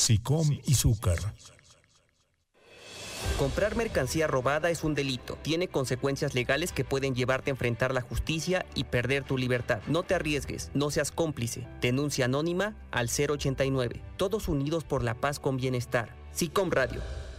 SICOM y Zúcar. Comprar mercancía robada es un delito. Tiene consecuencias legales que pueden llevarte a enfrentar la justicia y perder tu libertad. No te arriesgues, no seas cómplice. Denuncia anónima al 089. Todos unidos por la paz con bienestar. SICOM Radio.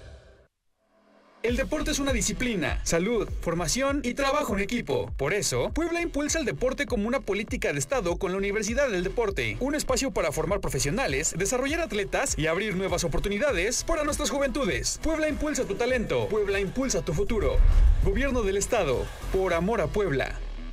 El deporte es una disciplina, salud, formación y trabajo en equipo. Por eso, Puebla impulsa el deporte como una política de Estado con la Universidad del Deporte. Un espacio para formar profesionales, desarrollar atletas y abrir nuevas oportunidades para nuestras juventudes. Puebla impulsa tu talento. Puebla impulsa tu futuro. Gobierno del Estado. Por amor a Puebla.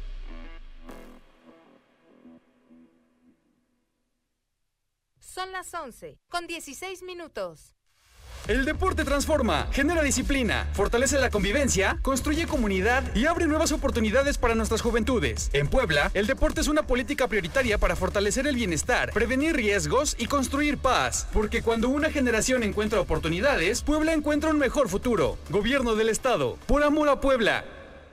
Son las 11:16. El deporte transforma, genera disciplina, fortalece la convivencia, construye comunidad y abre nuevas oportunidades para nuestras juventudes. En Puebla, el deporte es una política prioritaria para fortalecer el bienestar, prevenir riesgos y construir paz. Porque cuando una generación encuentra oportunidades, Puebla encuentra un mejor futuro. Gobierno del Estado, por amor a Puebla.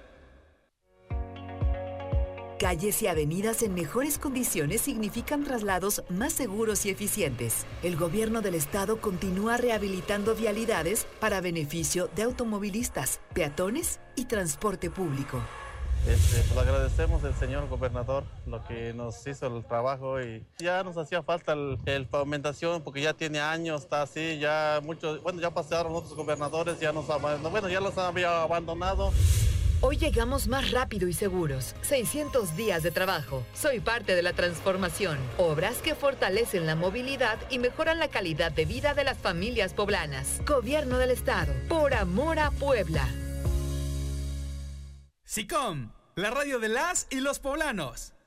Calles y avenidas en mejores condiciones significan traslados más seguros y eficientes. El gobierno del estado continúa rehabilitando vialidades para beneficio de automovilistas, peatones y transporte público. Pues agradecemos al señor gobernador lo que nos hizo el trabajo y ya nos hacía falta el pavimentación porque ya tiene años, está así, ya muchos, ya pasaron otros gobernadores, ya los había abandonado. Hoy llegamos más rápido y seguros. 600 días de trabajo. Soy parte de la transformación. Obras que fortalecen la movilidad y mejoran la calidad de vida de las familias poblanas. Gobierno del Estado. Por amor a Puebla. SICOM, la radio de las y los poblanos.